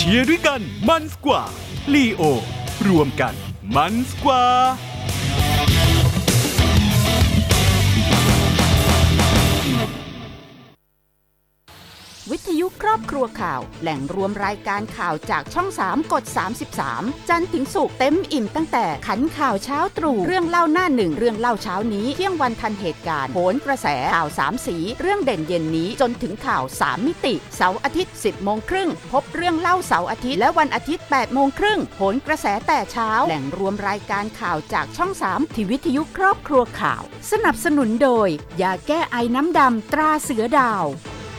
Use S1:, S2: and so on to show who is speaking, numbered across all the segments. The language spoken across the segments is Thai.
S1: ชียร์ด้วยกันมันกว่าลีโอรวมกันมันกว่า
S2: วิทยุครอบครัวข่าวแหล่งรวมรายการข่าวจากช่อง3กด33จันทร์ถึงศุกร์เต็มอิ่มตั้งแต่ขันข่าวเช้าตรู่เรื่องเล่าหน้าหนึ่งเรื่องเล่าเช้านี้เที่ยงวันทันเหตุการณ์โหนกระแสข่าว3สีเรื่องเด่นเย็นนี้จนถึงข่าว3มิติเสาร์อาทิตย์ 10:30 นพบเรื่องเล่าเสาร์อาทิตย์และวันอาทิตย์ 8:30 นโหนกระแสแต่เช้าแหล่งรวมรายการข่าวจากช่อง3ที่วิทยุครอบครัวข่าวสนับสนุนโดยยาแก้ไอน้ำดำตราเสือดาว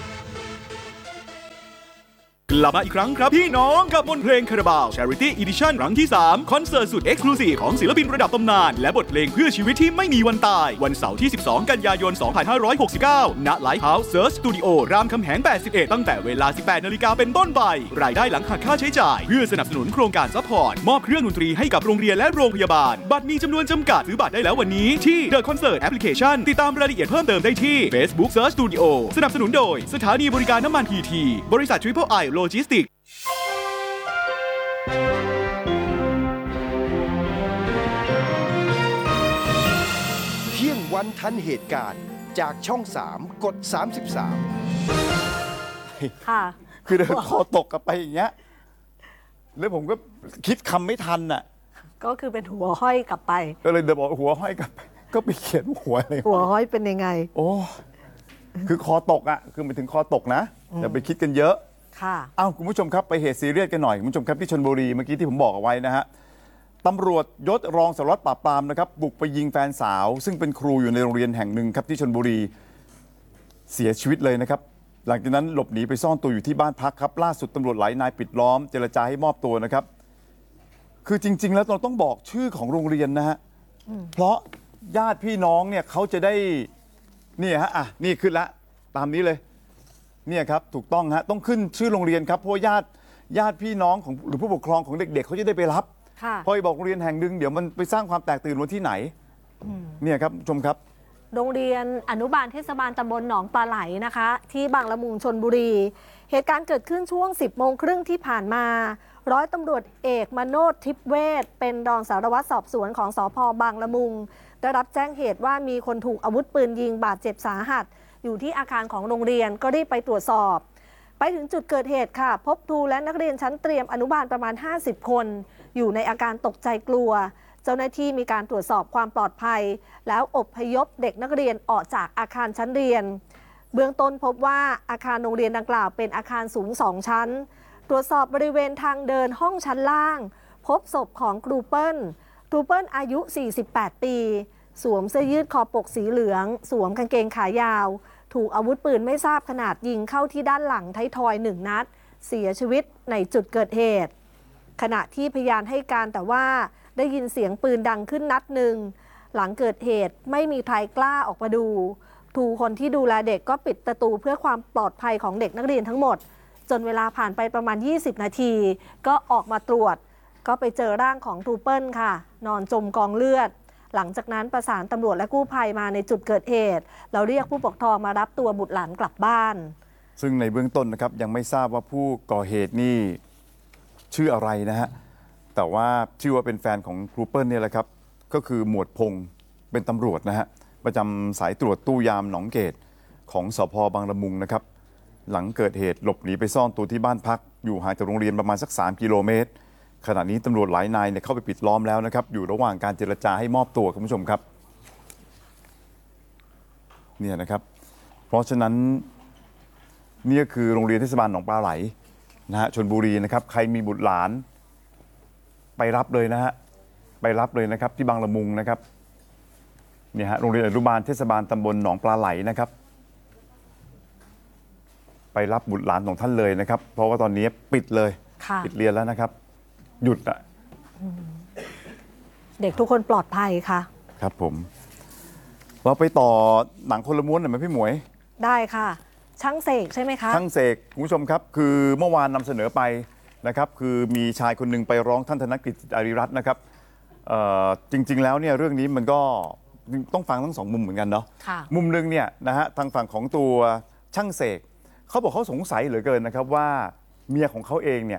S1: กลับมาอีกครั้งครับพี่น้องกับบทเพลงคาราบาว Charity Edition ครั้งที่3คอนเสิร์ตสุด Exclusive ของศิลปินระดับตำนานและบทเพลงเพื่อชีวิตที่ไม่มีวันตายวันเสาร์ที่12กันยายน2569ณ Lighthouse Search Studio รามคำแหง81ตั้งแต่เวลา 18 นาฬิกาเป็นต้นไปรายได้หลังหักค่าใช้จ่ายเพื่อสนับสนุนโครงการซัพพอร์ตมอบเครื่องดนตรีให้กับโรงเรียนและโรงพยาบาลบัตรมีจำนวนจำกัดซื้อบัตรได้แล้ววันนี้ที่ The Concert Application ติดตามรายละเอียดเพิ่มเติมได้ที่ Facebook Search Studio สนับสนุนโดยสถานีบริการน้ำมัน PT บริษัท Triple I Logistics
S3: เที่ยงวันทันเหตุการณ์จากช่อง3กด33
S4: ค่ะ
S5: คือเดินคอตกกันไปอย่างเงี้ยแล้วผมก็คิดคำไม่ทันอ่ะ
S4: ก็คือเป็นหัวห้อยกลับไป
S5: ก็เลยเดินบอกหัวห้อยกลับไปก็ไปเขียนหัวอะไร
S4: หัวห้อยเป็นยังไง
S5: โอ้คือคอตกอ่ะคือหมายถึงคอตกนะอย่าไปคิดกันเยอะ
S4: ค่ะ
S5: อ้าวคุณผู้ชมครับไปเหตุซีเรียสกันหน่อยคุณผู้ชมครับที่ชลบุรีเมื่อกี้ที่ผมบอกเอาไว้นะฮะตำรวจยศรองสารวัตรปราบปรามนะครับบุกไปยิงแฟนสาวซึ่งเป็นครูอยู่ในโรงเรียนแห่งหนึ่งครับที่ชลบุรีเสียชีวิตเลยนะครับหลังจากนั้นหลบหนีไปซ่อนตัวอยู่ที่บ้านพักครับล่าสุดตำรวจหลายนายปิดล้อมเจรจาให้มอบตัวนะครับคือจริงๆแล้วเราต้องบอกชื่อของโรงเรียนนะฮะเพราะญาติพี่น้องเนี่ยเขาจะได้นี่ฮะนี่ขึ้นละตามนี้เลยเนี่ยครับถูกต้องฮะต้องขึ้นชื่อโรงเรียนครับเพราะญาติพี่น้องของหรือผู้ปกครองของเด็กๆเขาจะได้ไปรับพอบอกโรงเรียนแห่งหนึ่งเดี๋ยวมันไปสร้างความแตกตื่นวันที่ไหนเนี่ยครับชมครับ
S4: โรงเรียนอนุบาลเทศบาลตำบลหนองปลาไหลนะคะที่บางละมุงชลบุรีเหตุการณ์เกิดขึ้นช่วง 10:30 ที่ผ่านมาร้อยตำรวจเอกมโนชทิพเวชเป็นรองสารวัตรสอบสวนของสภ.บางละมุงได้รับแจ้งเหตุว่ามีคนถูกอาวุธปืนยิงบาดเจ็บสาหัสอยู่ที่อาคารของโรงเรียนก็รีบไปตรวจสอบไปถึงจุดเกิดเหตุค่ะพบครูและนักเรียนชั้นเตรียมอนุบาลประมาณ50คนอยู่ในอาการตกใจกลัวเจ้าหน้าที่มีการตรวจสอบความปลอดภัยแล้วอพยพเด็กนักเรียนออกจากอาคารชั้นเรียนเบื้องต้นพบว่าอาคารโรงเรียนดังกล่าวเป็นอาคารสูง2ชั้นตรวจสอบบริเวณทางเดินห้องชั้นล่างพบศพของครูเปิ้ลอายุ48ปีสวมเสื้อยืดคอปกสีเหลืองสวมกางเกงขายาวถูกอาวุธปืนไม่ทราบขนาดยิงเข้าที่ด้านหลังท้ายทอย1 นัดเสียชีวิตในจุดเกิดเหตุขณะที่พยานให้การแต่ว่าได้ยินเสียงปืนดังขึ้นนัดหนึ่งหลังเกิดเหตุไม่มีใครกล้าออกมาดูครูคนที่ดูแลเด็กก็ปิดประตูเพื่อความปลอดภัยของเด็กนักเรียนทั้งหมดจนเวลาผ่านไปประมาณ20นาทีก็ออกมาตรวจก็ไปเจอร่างของครูเปิ้ลค่ะนอนจมกองเลือดหลังจากนั้นประสานตำรวจและกู้ภัยมาในจุดเกิดเหตุเราเรียกผู้ปกครองมารับตัวบุตรหลานกลับบ้าน
S5: ซึ่งในเบื้องต้นนะครับยังไม่ทราบว่าผู้ก่อเหตุนี่ชื่ออะไรนะฮะแต่ว่าชื่อว่าเป็นแฟนของครูเปิ้ลเนี่ยแหละครับก็คือหมวดพงษ์เป็นตำรวจนะฮะประจำสายตรวจตู้ยามหนองเกตของสภ.บางละมุงนะครับหลังเกิดเหตุหลบหนีไปซ่อนตัวที่บ้านพักอยู่ห่างจากโรงเรียนประมาณสัก3 กิโลเมตรขณะนี้ตำรวจหลายนายเนี่ยเข้าไปปิดล้อมแล้วนะครับอยู่ระหว่างการเจรจาให้มอบตัวคุณผู้ชมครับเนี่ยนะครับเพราะฉะนั้นนี่คือโรงเรียนเทศบาลหนองปลาไหลนะฮะชลบุรีนะครับใครมีบุตรหลานไปรับเลยนะฮะไปรับเลยนะครับที่บางละมุงนะครับเนี่ยฮะโรงเรียนอนุบาลเทศบาลตำบลหนองปลาไหลนะครับไปรับบุตรหลานของท่านเลยนะครับเพราะว่าตอนนี้ปิดเลยปิดเรียนแล้วนะครับหยุดอ่ะ
S4: เด็กทุกคนปลอดภัยค่ะ
S5: ครับผมเราไปต่อหนังคนละม้วนหน่อยไหมพี่หมวย
S4: ได้ค่ะช่างเสกใช่ไหมคะ
S5: ช่างเสกคุณผู้ชมครับคือเมื่อวานนำเสนอไปนะครับคือมีชายคนหนึ่งไปร้องท่านธนกฤษอารีรัตน์นะครับจริงๆแล้วเนี่ยเรื่องนี้มันก็ต้องฟังทั้งสองมุมเหมือนกันเนาะมุมหนึ่งเนี่ยนะฮะทางฝั่งของตัวช่างเสกเขาบอกเขาสงสัยเหลือเกินนะครับว่าเมียของเขาเองเนี่ย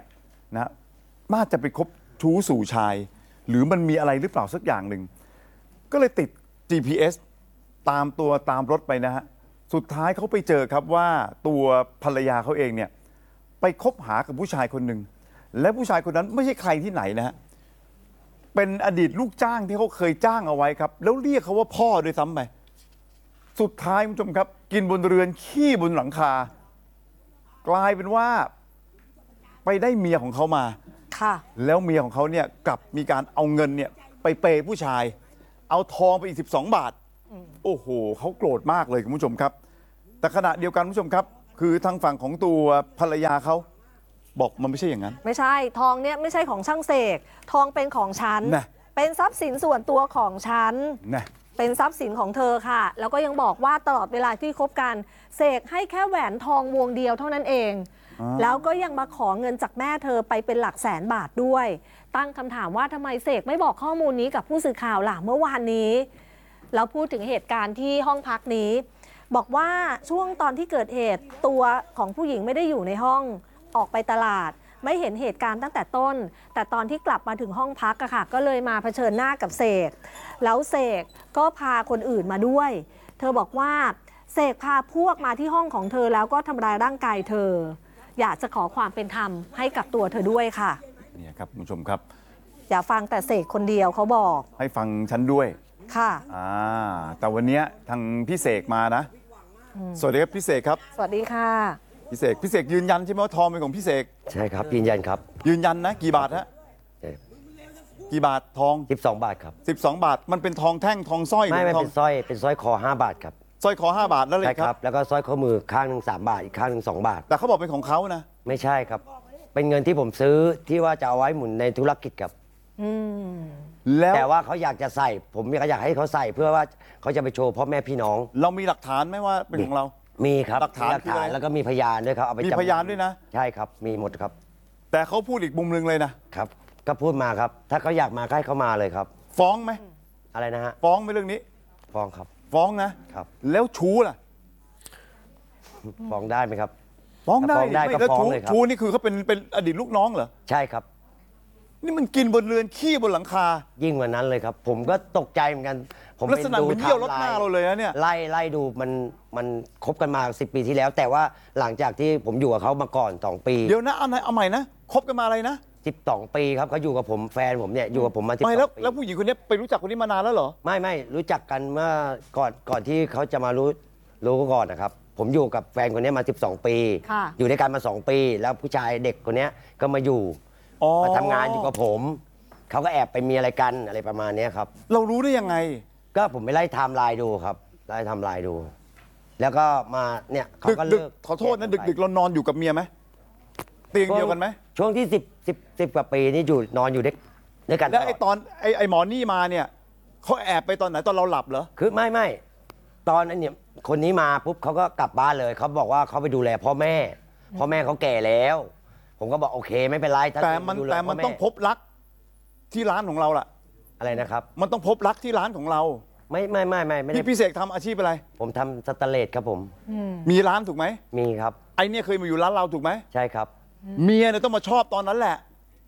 S5: นะน่าจะไปคบชู้สู่ชาย หรือมันมีอะไรหรือเปล่าสักอย่างหนึ่งก็เลยติด GPS ตามรถไปนะฮะสุดท้ายเขาไปเจอครับว่าตัวภรรยาเขาเองเนี่ยไปคบหากับผู้ชายคนหนึ่งและผู้ชายคนนั้นไม่ใช่ใครที่ไหนนะฮะเป็นอดีตลูกจ้างที่เขาเคยจ้างเอาไว้ครับแล้วเรียกเขาว่าพ่อด้วยซ้ำไปสุดท้ายคุณผู้ชมครับกินบนเรือนขี้บนหลังคากลายเป็นว่าไปได้เมียของเขามา
S4: ค่ะ
S5: แล้วเมียของเขาเนี่ยกลับมีการเอาเงินเนี่ยไปเปย์ผู้ชายเอาทองไปอีก12 บาทโอ้โหเขาโกรธมากเลยคุณผู้ชมครับแต่ขณะเดียวกันคุณผู้ชมครับคือทางฝั่งของตัวภรรยาเขาบอกมันไม่ใช่อย่างนั้น
S4: ไม่ใช่ทองเนี่ยไม่ใช่ของช่างเสกทองเป็นของฉันเป็นทรัพย์สินส่วนตัวของฉันเป็นทรัพย์สินของเธอค่ะแล้วก็ยังบอกว่าตลอดเวลาที่คบกันเสกให้แค่แหวนทองวงเดียวเท่านั้นเองแล้วก็ยังมาขอเงินจากแม่เธอไปเป็นหลักแสนบาทด้วยตั้งคำถามว่าทำไมเสกไม่บอกข้อมูลนี้กับผู้สื่อข่าวล่ะเมื่อวานนี้แล้วพูดถึงเหตุการณ์ที่ห้องพักนี้บอกว่าช่วงตอนที่เกิดเหตุตัวของผู้หญิงไม่ได้อยู่ในห้องออกไปตลาดไม่เห็นเหตุการณ์ตั้งแต่ต้นแต่ตอนที่กลับมาถึงห้องพักอะค่ะก็เลยมาเผชิญหน้ากับเสกแล้วเสกก็พาคนอื่นมาด้วยเธอบอกว่าเสกพาพวกมาที่ห้องของเธอแล้วก็ทำร้ายร่างกายเธออยากจะขอความเป็นธรรมให้กับตัวเธอด้วยค่ะ
S5: นี่ครับคุณผู้ชมครับ
S4: อย่าฟังแต่เสกคนเดียวเขาบอก
S5: ให้ฟังฉันด้วย
S4: ค่ะ
S5: แต่วันนี้ทางพี่เสกมานะสวัสดีครับพี่เสกครับ
S4: สวัสดีค่ะ
S5: พี่เสกยืนยันใช่ไหมว่าทองเป็นของพี่เสก
S6: ใช่ครับยืนยันครับ
S5: ยืนยันนะกี่บาทฮะกี่บาททอง
S6: 12 บาทครับ
S5: 12 บาทมันเป็นทองแท่งทองสร้อย
S6: ไม่เป็นสร้อยคอ5 บาทครับ
S5: สร้อยคอ5 บาทแล้วเลยครับ
S6: แล้วก็สร้อยข้อมือข้างนึง3 บาทอีกข้างนึง2 บาท
S5: แต่เขาบอกเป็นของเขานะ
S6: ไม่ใช่ครับเป็นเงินที่ผมซื้อที่ว่าจะเอาไว้หมุนในธุรกิจครับ
S5: แล้ว
S6: แต่ว่าเขาอยากจะใส่ผมอยากให้เขาใส่เพื่อว่าเขาจะไปโชว์พ่อแม่พี่น้อง
S5: เรามีหลักฐานไหมว่าเป็นของเรา
S6: มีครับหลักฐานแล้วก็มีพยานด้วยครับเอาไป
S5: มีพยานด้วยนะ
S6: ใช่ครับมีหมดครับ
S5: แต่เขาพูดอีกมุมนึงเลยนะครับ
S6: ก็พูดมาครับถ้าเขาอยากมาให้เขามาเลยครับ
S5: ฟ้องไหม
S6: อะไรนะฮะ
S5: ฟ้องไหมเรื่องนี้
S6: ฟ้องครับ
S5: ฟ้องนะครับแล้วชู้ล่ะ
S6: ฟ้องได้ไหมครับ
S5: ฟ้องได้
S6: ก็ฟ้องเลยครับ
S5: ชู้นี่คือเขาเป็นอดีตลูกน้องเหรอ
S6: ใช่ครับ
S5: นี่มันกินบนเรือนขี้บนหลังคา
S6: ยิ่งกว่านั้นเลยครับผมก็ตกใจเหมือนกันผม
S5: ลักษณะเป็นเที่ยวรถหน้าเราเลยนะเนี่ย
S6: ไล่ดูมันคบกันมา10 ปีที่แล้วแต่ว่าหลังจากที่ผมอยู่กับเขามาก่อน2 ปี
S5: เดี๋ยวนะเอาใหม่นะคบกันมาอะไรนะ
S6: 12 ปีครับเขาอยู่กับผมแฟนผมเนี่ยอยู่กับผมมา12 ปี
S5: แล้วผู้หญิงคนนี้ไปรู้จักคนนี้มานานแล้วเหรอ
S6: ไม่รู้จักกันเมื่อก่อนที่เขาจะมารู้ก่อนนะครับผมอยู่กับแฟนคนนี้มา12 ปีอยู่ด้วยกันมา2 ปีแล้วผู้ชายเด็กคนนี้ก็มาอยู่มาทำงานอยู่กับผมเขาก็แอบไปมีอะไรกันอะไรประมาณนี้ครับ
S5: เรารู้ได้ยังไง
S6: ก็ผมไปไล่ไทม์ไลน์ดูครับไล่ไทม์ไลน์ดูแล้วก็มาเนี่ยเขาก็เลิก
S5: ขอโทษนะดึกเรานอนอยู่กับเมียไหมเตียงเดียวกันไหม
S6: ช่วงที่10 กว่าปีนี่นอนอยู่ด้วยกัน
S5: แล้วไอ้ตอนไอ้หมอนี่มาเนี่ยเขาแอบไปตอนไหนตอนเราหลับเหรอ
S6: คือไม่ตอนนั้นเนี่ยคนนี้มาปุ๊บเขาก็กลับบ้านเลยเขาบอกว่าเขาไปดูแลพ่อแม่เขาแก่แล้วผมก็บอกโอเคไม่เป็นไร
S5: แต่มันต้องพบรักที่ร้านของเราล่ะ
S6: อะไรนะครับ
S5: มันต้องพบรักที่ร้านของเรา
S6: ไม่
S5: พี่เสกทำอาชีพอะไร
S6: ผมทำสแตนเลสครับผม
S5: มีร้านถูกไหม
S6: มีครับ
S5: ไอเนี่ยเคยมาอยู่ร้านเราถูกไหม
S6: ใช่ครับ
S5: เมียเนี่ยต้องมาชอบตอนนั้นแหละ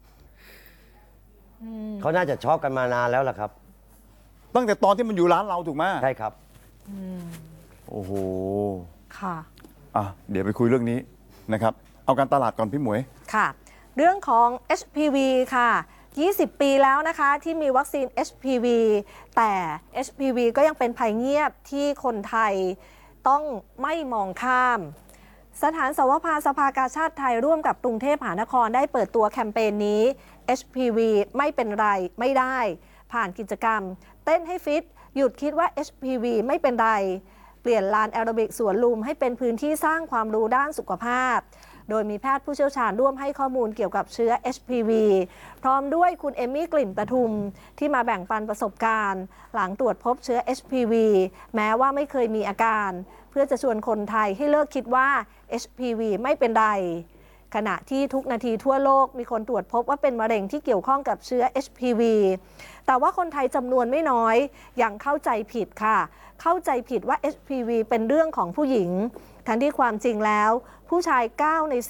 S6: เขาน่าจะชอบกันมานานแล้วล่ะครับ
S5: ตั้งแต่ตอนที่มันอยู่ร้านเราถูกไหม
S6: ใช่ครับ
S5: โอ้โห
S4: ค่ะ
S5: เดี๋ยวไปคุยเรื่องนี้นะครับเอาการตลาดก่อนพี่หมวย
S4: ค่ะเรื่องของ HPV ค่ะ20 ปีแล้วนะคะที่มีวัคซีน HPV แต่ HPV ก็ยังเป็นภัยเงียบที่คนไทยต้องไม่มองข้ามสถานสวภาสภากาชาติไทยร่วมกับกรุงเทพมหานครได้เปิดตัวแคมเปญนี้ HPV ไม่เป็นไรไม่ได้ผ่านกิจกรรมเต้นให้ฟิตหยุดคิดว่า HPV ไม่เป็นไรเปลี่ยนลานแอโรบิกสวนลุมให้เป็นพื้นที่สร้างความรู้ด้านสุขภาพโดยมีแพทย์ผู้เชี่ยวชาญร่วมให้ข้อมูลเกี่ยวกับเชื้อ HPV พร้อมด้วยคุณเอมมี่กลิ่นประทุมที่มาแบ่งปันประสบการณ์หลังตรวจพบเชื้อ HPV แม้ว่าไม่เคยมีอาการเพื่อจะชวนคนไทยให้เลิกคิดว่า HPV ไม่เป็นไรขณะที่ทุกนาทีทั่วโลกมีคนตรวจพบว่าเป็นมะเร็งที่เกี่ยวข้องกับเชื้อ HPV แต่ว่าคนไทยจำนวนไม่น้อยยังเข้าใจผิดค่ะเข้าใจผิดว่า HPV เป็นเรื่องของผู้หญิงทั้งที่ความจริงแล้วผู้ชาย9 ใน 10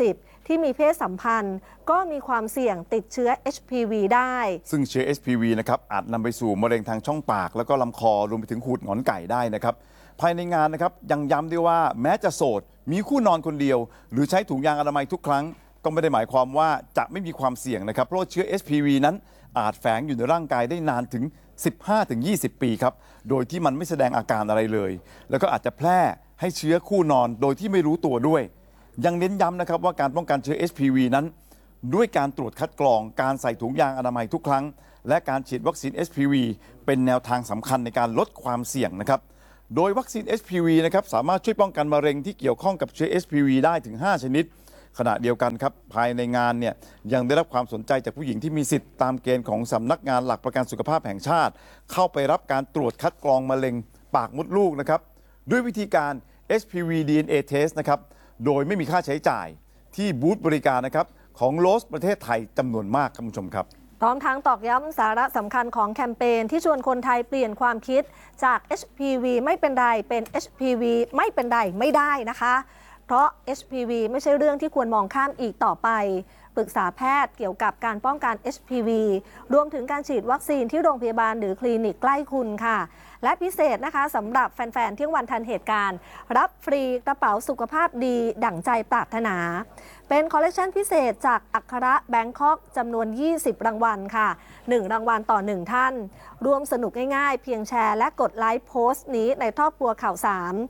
S4: ที่มีเพศสัมพันธ์ก็มีความเสี่ยงติดเชื้อ HPV ได้
S5: ซึ่งเชื้อ HPV นะครับอาจนำไปสู่มะเร็งทางช่องปากแล้วก็ลำคอรวมไปถึงหูดหงอนไก่ได้นะครับภายในงานนะครับยังย้ำด้วยว่าแม้จะโสดมีคู่นอนคนเดียวหรือใช้ถุงยางอนามัยทุกครั้งก็ไม่ได้หมายความว่าจะไม่มีความเสี่ยงนะครับเพราะเชื้อ HPV นั้นอาจแฝงอยู่ในร่างกายได้นานถึง 15-20 ปีครับโดยที่มันไม่แสดงอาการอะไรเลยแล้วก็อาจจะแพร่ให้เชื้อคู่นอนโดยที่ไม่รู้ตัวด้วยยังเน้นย้ำนะครับว่าการป้องกันเชื้อ HPV นั้นด้วยการตรวจคัดกรองการใส่ถุงยางอนามัยทุกครั้งและการฉีดวัคซีน HPV เป็นแนวทางสำคัญในการลดความเสี่ยงนะครับโดยวัคซีน HPV นะครับสามารถช่วยป้องกันมะเร็งที่เกี่ยวข้องกับเชื้อ HPV ได้ถึง 5 ชนิดขณะเดียวกันครับภายในงานเนี่ยยังได้รับความสนใจจากผู้หญิงที่มีสิทธิ์ตามเกณฑ์ของสำนักงานหลักประกันสุขภาพแห่งชาติเข้าไปรับการตรวจคัดกรองมะเร็งปากมดลูกนะครับด้วยวิธีการ HPV DNA Test นะครับโดยไม่มีค่าใช้จ่ายที่บูธบริการนะครับของโลสประเทศไทยจำนวนมากครับคุณผู้ชมครับ
S4: พร้อมทั้งตอกย้ำสาระสำคัญของแคมเปญที่ชวนคนไทยเปลี่ยนความคิดจาก HPV ไม่เป็นไรเป็น HPV ไม่เป็นไรไม่ได้นะคะเพราะ HPV ไม่ใช่เรื่องที่ควรมองข้ามอีกต่อไปปรึกษาแพทย์เกี่ยวกับการป้องกัน HPV รวมถึงการฉีดวัคซีนที่โรงพยาบาลหรือคลินิกใกล้คุณค่ะและพิเศษนะคะสำหรับแฟนๆเที่ยงวันทันเหตุการณ์รับฟรีกระเป๋าสุขภาพดีดั่งใจปรารถนาเป็นคอลเลคชันพิเศษจากอัคระแบงคอกจำนวน20รางวัลค่ะ1รางวัลต่อ1ท่านร่วมสนุกง่ายๆเพียงแชร์และกดไลค์โพสต์นี้ในครอบครัวข่าว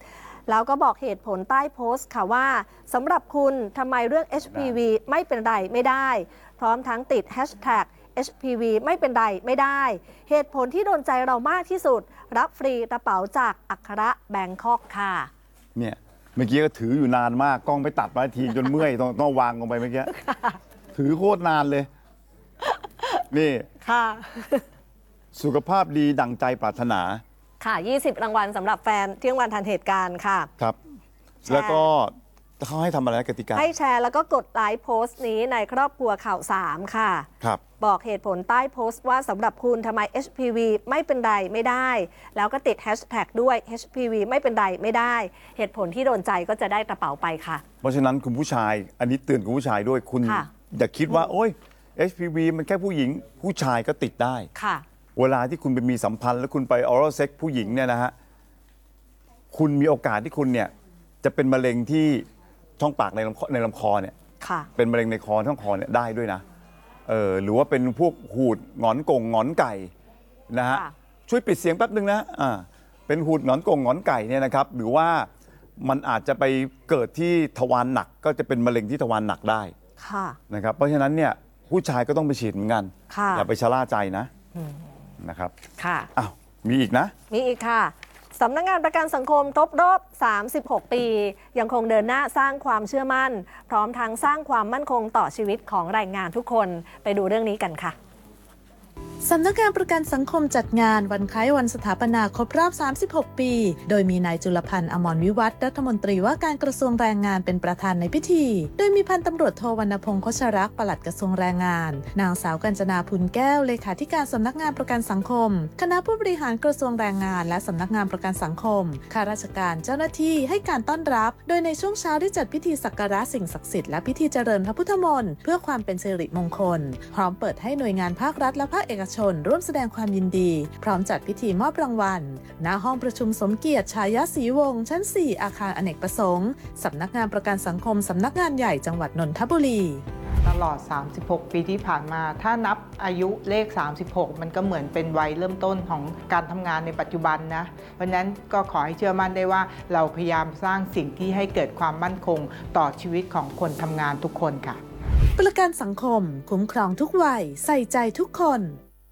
S4: 3แล้วก็บอกเหตุผลใต้โพสต์ค่ะว่าสำหรับคุณทำไมเรื่อง HPV ไม่เป็นไรไม่ได้พร้อมทั้งติด hashtag HPV ไม่เป็นไรไม่ได้เหตุผลที่โดนใจเรามากที่สุดรับฟรีกระเป๋าจากอัคระแบงคอกค่ะ
S5: เนี่ยเมื่อกี้ก็ถืออยู่นานมากกล้องไปตัดมาทีจนเมื่อยต้องวางลงไปเมื่อกี้ถือโคตรนานเลยนี่
S4: ค่ะ
S5: สุขภาพดีดั่งใจปรารถนา
S4: ค่ะ20รางวัลสำหรับแฟนเที่ยงวันทันเหตุการณ์ค่ะ
S5: ครับแล้วก็เขาให้ทำอะไรกติกา
S4: ให้แชร์แล้วก็กดไลค์โพสต์นี้ในครอบครัวข่าว3ค่ะ
S5: ครับ
S4: บอกเหตุผลใต้โพสต์ว่าสำหรับคุณทำไม HPV ไม่เป็นไรไม่ได้แล้วก็ติดแฮชแท็กด้วย HPV ไม่เป็นไรไม่ได้เหตุผลที่โดนใจก็จะได้กระเป๋าไปค่ะ
S5: เพราะฉะนั้นคุณผู้ชายอันนี้เตือนคุณผู้ชายด้วยคุณอย่าคิดว่าโอ๊ย HPV มันแค่ผู้หญิงผู้ชายก็ติดได้
S4: ค่ะ
S5: เวลาที่คุณไปมีสัมพันธ์แล้วคุณไป oral sex ผู้หญิงเนี่ยนะฮะคุณมีโอกาสที่คุณเนี่ยจะเป็นมะเร็งที่ช่องปากในลำคอเนี่ยเป็นมะเร็งในคอช่องคอเนี่ยได้ด้วยนะหรือว่าเป็นพวกหูดหงอนกงหงอนไก่นะฮะช่วยปิดเสียงแป๊บนึงนะเป็นหูดหงอนกงหงอนไก่เนี่ยนะครับหรือว่ามันอาจจะไปเกิดที่ทวารหนักก็จะเป็นมะเร็งที่ทวารหนักได้นะครับเพราะฉะนั้นเนี่ยผู้ชายก็ต้องไปฉีดเหมือนกันอย่าไปชะล่าใจนะครับ
S4: ค่ะ
S5: อ้าวมีอีกนะ
S4: มีอีกค่ะสำนักงานประกันสังคมครบรอบ36 ปียังคงเดินหน้าสร้างความเชื่อมั่นพร้อมทั้งสร้างความมั่นคงต่อชีวิตของแรงงานทุกคนไปดูเรื่องนี้กันค่ะ
S7: สำนักงานประกันสังคมจัดงานวันคล้ายวันสถาปนาครบรอบ 36 ปีโดยมีนายจุลพันธ์ อมรวิวัฒน์รัฐมนตรีว่าการกระทรวงแรงงานเป็นประธานในพิธีโดยมีพันตำรวจโทวรรณพงษ์โคชรักษ์ปลัดกระทรวงแรงงานนางสาวกัญจนาพุนแก้วเลขาธิการสำนักงานประกันสังคมคณะผู้บริหารกระทรวงแรงงานและสำนักงานประกันสังคมข้าราชการเจ้าหน้าที่ให้การต้อนรับโดยในช่วงเช้าได้จัดพิธีสักการะสิ่งศักดิ์สิทธิ์และพิธีเจริญพระพุทธมนต์เพื่อความเป็นสิริมงคลพร้อมเปิดให้หน่วยงานภาครัฐและภาคเอกชนร่วมแสดงความยินดีพร้อมจัดพิธีมอบรางวัลณห้องประชุมสมเกียรติชายศรีวงศ์ชั้น 4 อาคารอเนกประสงค์สำนักงานประกันสังคมสำนักงานใหญ่จังหวัดนนทบุรี
S8: ตลอด36 ปีที่ผ่านมาถ้านับอายุเลข36มันก็เหมือนเป็นวัยเริ่มต้นของการทำงานในปัจจุบันนะเพราะนั้นก็ขอให้เชื่อมั่นได้ว่าเราพยายามสร้างสิ่งที่ให้เกิดความมั่นคงต่อชีวิตของคนทำงานทุกคนค่ะ
S7: ประกันสังคมคุ้มครองทุกวัยใส่ใจทุกคน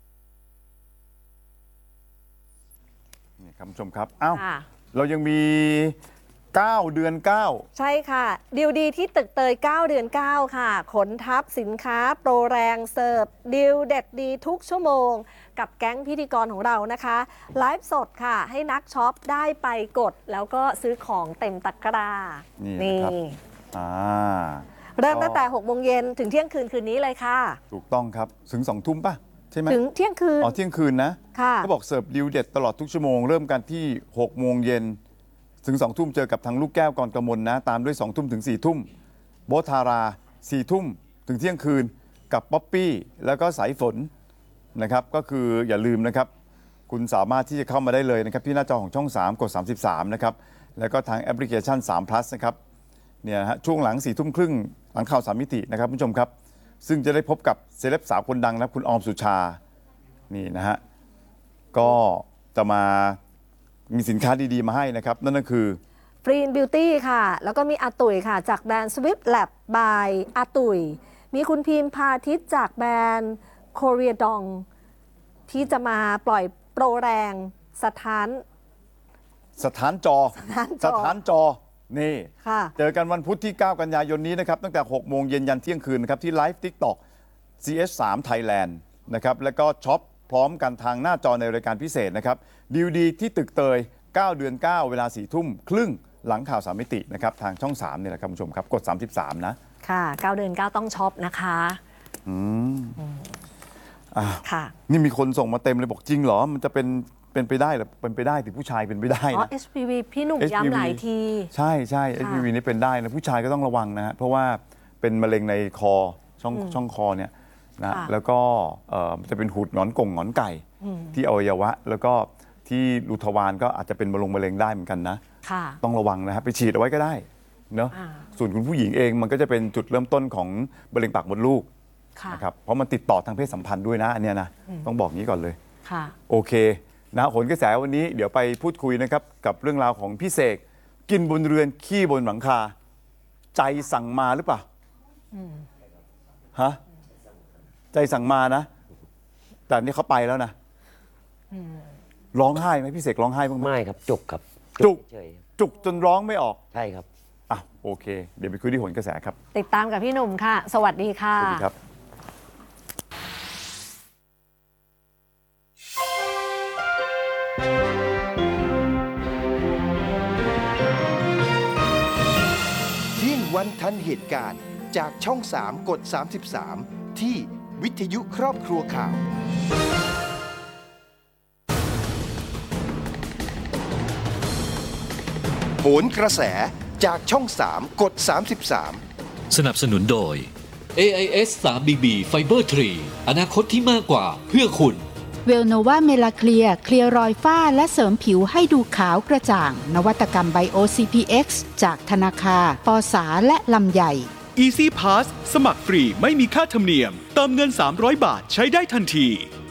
S5: คุณผู้ชมครับอ้าวเรายังมี9 เดือน 9
S4: ใช่ค่ะดีลดีที่ตึกเตย9 เดือน 9ค่ะขนทับสินค้าโปรแรงเสิร์ฟดีลเด็ดดีทุกชั่วโมงกับแก๊งพิธีกรของเรานะคะไลฟ์สดค่ะให้นักช็อปได้ไปกดแล้วก็ซื้อของเต็มตะกร้า
S5: นี่
S4: เริ่มตั้งแต่6 โมงเย็นถึงเที่ยงคืนคืนนี้เลยค่ะ
S5: ถูกต้องครับถึง2 ทุ่มป่ะใช่ไหม
S4: ถึงเที่ยงคืน
S5: เที่ยงคืนนะเขาบอกเสิร์ฟดิวเด็ดตลอดทุกชั่วโมงเริ่มกันที่6 โมงเย็นถึง2 ทุ่มเจอกับทางลูกแก้วกรกมลนะตามด้วย2 ทุ่มถึง4 ทุ่มโบทารา 4 ทุ่มถึงเที่ยงคืนกับป๊อปปี้แล้วก็สายฝนนะครับก็คืออย่าลืมนะครับคุณสามารถที่จะเข้ามาได้เลยนะครับที่หน้าจอของช่อง 3 กด 33นะครับแล้วก็ทางแอปพลิเคชัน3 plus นะครับเนี่ยฮะช่วงหลัง 4 ทุ่มครึ่งหลังข่าว3มิตินะครับผู้ชมครับซึ่งจะได้พบกับเซเลบสาวคนดังนะครับคุณออมสุชานี่นะฮะก็จะมามีสินค้าดีๆมาให้นะครับนั่นก็คือ
S4: ฟรีนบิวตี้ค่ะแล้วก็มีอาตุ๋ยค่ะจากแบรนด์ Swift Lab by อาตุ๋ยมีคุณพิมพาทิตจากแบรนด์ Korea Dong ที่จะมาปล่อยโปรแรงสถานจอนี่เจอกันวันพุธที่ 9 กันยายนนี้นะครับตั้งแต่ 6 โมงเย็นยันเที่ยงคืนนะครับที่ไลฟ์ TikTok CS3 Thailand นะครับแล้วก็ช็อปพร้อมกันทางหน้าจอในรายการพิเศษนะครับดีลดีที่ตึกเตย9 เดือน 9 เวลา 4 ทุ่มครึ่งหลังข่าว3มิตินะครับทางช่อง 3เนี่ยแหละครับคุณผู้ชมครับกด 33นะค่ะ9 เดือน 9ต้องช็อปนะคะ
S5: ค่ะนี่มีคนส่งมาเต็มเลยบอกจริงเหรอมันจะเป็นไปได้หรือเป็นไปได้ถึงผู้ชายเป็นไปได้นะ
S4: HPV พี่หนุ่มย้ำหลายที
S5: ใช่ HPV นี่เป็นได้นะผู้ชายก็ต้องระวังนะฮะเพราะว่าเป็นมะเร็งในคอช่องคอเนี่ยนะแล้วก็จะเป็นหูดหงอนกงหงอนไก่ที่อวัยวะแล้วก็ที่รูทวารก็อาจจะเป็นมะเร็งได้เหมือนกันนะต้องระวังนะฮะไปฉีดเอาไว้ก็ได้เนาะส่วนคุณผู้หญิงเองมันก็จะเป็นจุดเริ่มต้นของมะเร็งปากมดลูกนะครับเพราะมันติดต่อทางเพศสัมพันธ์ด้วยนะอันเนี้ยนะต้องบอกงี้ก่อนเลยโอเคนะโหนกระแสวันนี้เดี๋ยวไปพูดคุยนะครับกับเรื่องราวของพี่เสกกินบนเรือนขี้บนหลังคาใจสั่งมาหรือเปล่าฮะใจสั่งมานะแต่นี่เขาไปแล้วนะร้องไห้ไหมพี่เสกร้องไห้บ้างไหม
S6: ไม่ครับจุกครับ
S5: จุกจนร้องไม่ออก
S6: ใช่ครับ
S5: โอเคเดี๋ยวไปคุยที่โหนกระแสครับ
S4: ติดตามกับพี่หนุ่มค่ะสวัสดีค่ะ
S5: สวัสดีครับ
S3: เที่ยงวันทันเหตุการณ์จากช่อง 3 กด 33ที่วิทยุครอบครัวข่าวโหนกระแสจากช่อง 3 กด 33
S9: สนับสนุนโดย AIS 3BB Fiber 3 อนาคตที่มากกว่าเพื่อคุณ
S2: เวลโนวาเมลาเคลียร์เคลียร์รอยฝ้าและเสริมผิวให้ดูขาวกระจ่างนวัตกรรมไบโอ CPX จากธนาคารปสาและลำใหญ่
S1: Easy Pass สมัครฟรีไม่มีค่าธรรมเนียมเติมเงิน300 บาทใช้ได้ทันที